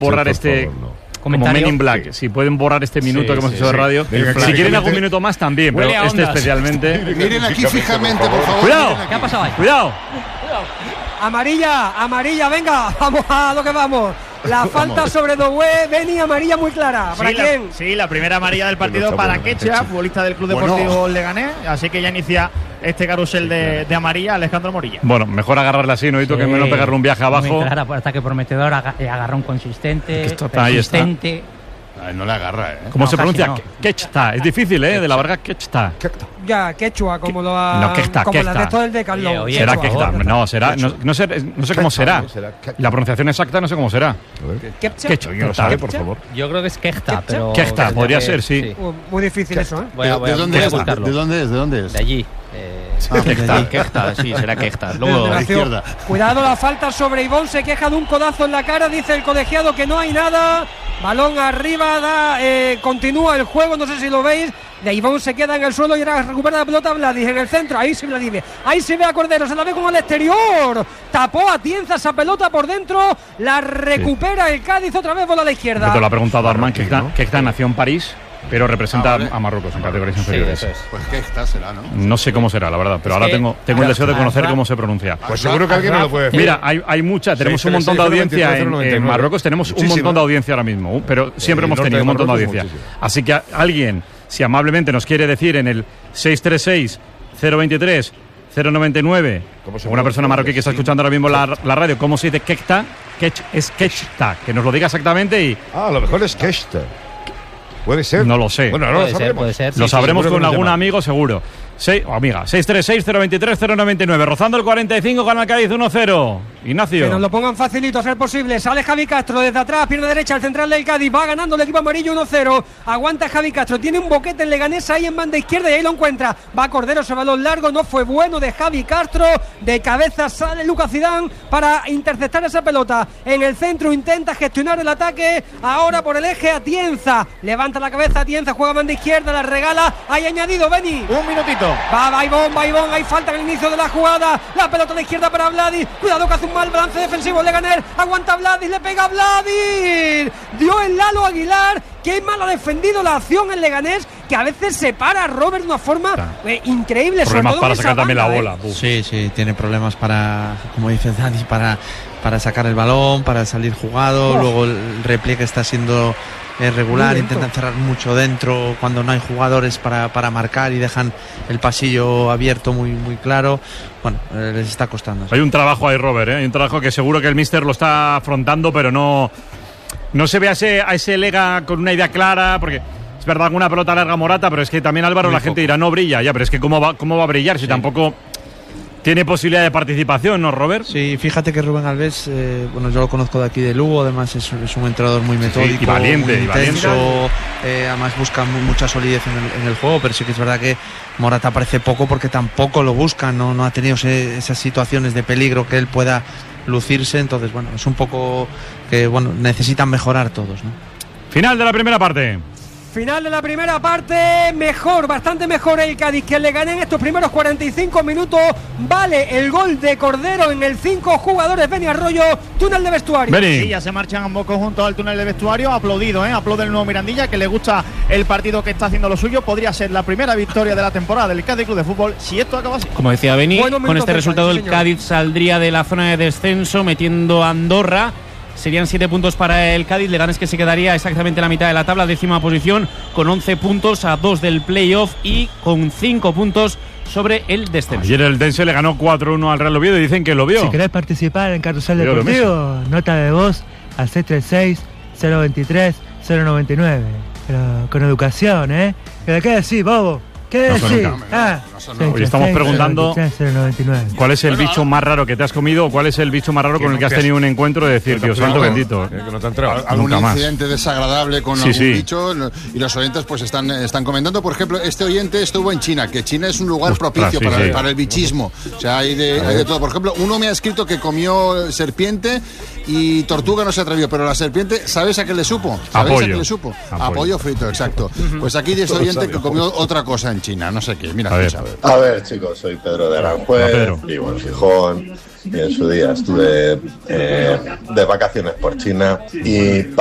borrar como Men in Black, si pueden borrar este minuto que hemos hecho de radio. Si quieren algún minuto más también, pero este especialmente. Miren aquí fijamente, por favor. Cuidado. ¿Qué ha pasado ahí? Cuidado. Amarilla, venga, vamos a lo que vamos. La falta sobre Doué, Beni, amarilla muy clara. ¿Para quién? Sí, la primera amarilla del partido para Quecha, futbolista del Club Deportivo Leganés. Así que ya inicia este carrusel de amarilla Alejandro Morilla. Bueno, mejor agarrarla así, ¿no? Y tú que menos pegarle un viaje abajo. Muy clara, ataque prometedor, agarrón consistente, ahí está. Ay, no le agarra, ¿Cómo se pronuncia? Quechta. Es difícil, de la varga Quechta. Ya, quechua, como lo ha. No, Quechta, como Quechta. la de todo el Decathlon. Será Quechta. No, será. No sé cómo será. La pronunciación exacta no sé cómo será. Quechta. ¿Alguien lo sabe, por favor? Yo creo que es Quechta, pero. Quechta, podría ser, sí. Muy difícil eso, ¿De dónde es? De allí. Quechta, sí, será Quechta. Luego a la izquierda. Cuidado, la falta sobre Ivón, se queja de un codazo en la cara, dice el colegiado que no hay nada. Balón arriba, continúa el juego, no sé si lo veis. De Ivón se queda en el suelo y ahora recupera la pelota Vladis en el centro. Ahí sí Vladimir. Ahí se ve a Cordero, se la ve como al exterior. Tapó a Tienza esa pelota por dentro. La recupera el Cádiz, otra vez bola a la izquierda. Te lo ha preguntado Armand, que nació en París, pero representa a Marruecos en categorías inferiores. Sí, eso es. Pues que esta será, ¿no? No sé cómo será, la verdad, pero ahora tengo el deseo de conocer cómo se pronuncia. Pues seguro que alguien me lo puede decir. Mira, hay mucha, tenemos un montón de audiencia en Marruecos, tenemos un montón de audiencia ahora mismo, pero siempre hemos tenido un montón de audiencia. Así que alguien, si amablemente nos quiere decir en el 636-023-099, una persona marroquí que está escuchando ahora mismo la radio, ¿cómo se dice Quechta? Es Quechta, que nos lo diga exactamente y... a lo mejor es Quechta. Puede ser. No lo sé. Bueno, no lo sabremos. Puede ser. Lo sabremos con algún amigo. amigo seguro. Amiga, 636-023-099. Rozando el 45, gana el Cádiz 1-0. Ignacio. Que nos lo pongan facilito, a ser posible. Sale Javi Castro desde atrás, pierna derecha, el central del Cádiz. Va ganando el equipo amarillo 1-0. Aguanta Javi Castro. Tiene un boquete en Leganés ahí en banda izquierda y ahí lo encuentra. Va Cordero, ese balón largo. No fue bueno de Javi Castro. De cabeza sale Lucas Zidane para interceptar esa pelota. En el centro intenta gestionar el ataque. Ahora por el eje Atienza. Levanta la cabeza Atienza, juega banda izquierda, la regala. Hay añadido Beni. Un minutito. Va Ivón, hay falta en el inicio de la jugada. La pelota a la izquierda para Vladis. Cuidado que hace un mal balance defensivo Leganés. Aguanta Vladis, le pega a Vladis. Dio el Lalo Aguilar. Qué mal ha defendido la acción en Leganés, que a veces se para a Robert de una forma increíble. Problemas para sacar también la bola. Sí, tiene problemas para, como dice Dani, para sacar el balón, para salir jugado. Luego el repliegue está siendo regular, intentan cerrar mucho dentro cuando no hay jugadores para marcar y dejan el pasillo abierto muy claro. Bueno, les está costando. Hay un trabajo ahí, Robert, hay un trabajo que seguro que el míster lo está afrontando, pero no se ve a ese Lega con una idea clara, porque es verdad, alguna pelota larga Morata, pero es que también Álvaro muy la gente dirá, no brilla, ya, pero es que cómo va a brillar si tampoco tiene posibilidad de participación, ¿no, Robert? Sí, fíjate que Rubén Alves, yo lo conozco de aquí de Lugo, además es un entrenador muy metódico, y valiente, muy intenso, además busca mucha solidez en el juego, pero sí que es verdad que Morata aparece poco porque tampoco lo busca, no ha tenido esas situaciones de peligro que él pueda lucirse, entonces es un poco que necesitan mejorar todos, ¿no? Final de la primera parte. Final de la primera parte, bastante mejor el Cádiz que le gané en estos primeros 45 minutos. Vale el gol de Cordero en el 5 jugadores. Beni Arroyo, túnel de vestuario. Sí, ya se marchan ambos conjuntos al túnel de vestuario. Aplaudido, aplaude el nuevo Mirandilla, que le gusta el partido que está haciendo lo suyo. Podría ser la primera victoria de la temporada del Cádiz Club de Fútbol si esto acaba así. Como decía Beni, con este resultado el Cádiz saldría de la zona de descenso metiendo a Andorra. Serían 7 puntos para el Cádiz. Leganés que se quedaría exactamente en la mitad de la tabla, 10ª posición, con 11 puntos a 2 del playoff y con 5 puntos sobre el descenso. Ayer el Dense le ganó 4-1 al Real Oviedo y dicen que lo vio. Si querés participar en Carrusel Deportivo, nota de voz al 636-023-099. Pero con educación, ¿Qué decís, bobo? ¿Qué decís? Hoy estamos preguntando cuál es el bicho más raro que te has comido o cuál es el bicho más raro con el que has tenido un encuentro de decir, Dios santo bendito. Algún incidente desagradable con algún bicho y los oyentes pues están comentando. Por ejemplo, este oyente estuvo en China, que China es un lugar propicio para el bichismo. O sea, hay de todo. Por ejemplo, uno me ha escrito que comió serpiente y tortuga no se atrevió, pero la serpiente, ¿sabes a qué le supo? ¿Sabéis a qué le supo? Apoyo frito, exacto. Pues aquí de este oyente que comió otra cosa en China, no sé qué. Mira, a ver, chicos, soy Pedro de Aranjuez, vivo en Gijón. y en su día estuve de vacaciones por China y